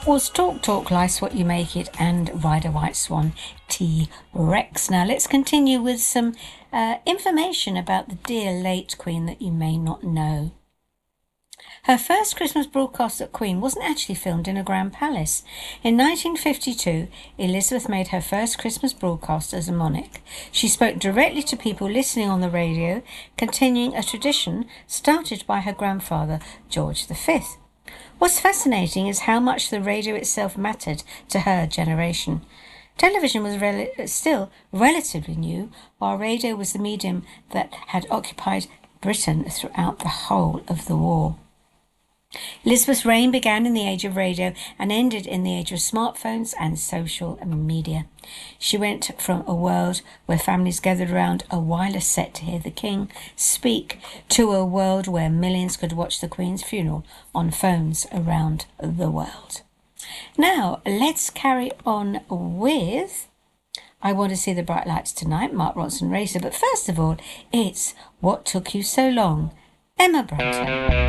was Talk Life's What You Make It and Ride a White Swan T-Rex. Now let's continue with some information about the dear late Queen that you may not know. Her first Christmas broadcast at Queen wasn't actually filmed in a grand palace. In 1952, Elizabeth made her first Christmas broadcast as a monarch. She spoke directly to people listening on the radio, continuing a tradition started by her grandfather, George V. What's fascinating is how much the radio itself mattered to her generation. Television was still relatively new, while radio was the medium that had occupied Britain throughout the whole of the war. Elizabeth's reign began in the age of radio and ended in the age of smartphones and social media. She went from a world where families gathered around a wireless set to hear the King speak to a world where millions could watch the Queen's funeral on phones around the world. Now, let's carry on with I Want to See the Bright Lights Tonight, Mark Ronson Racer. But first of all, it's What Took You So Long, Emma Bunton.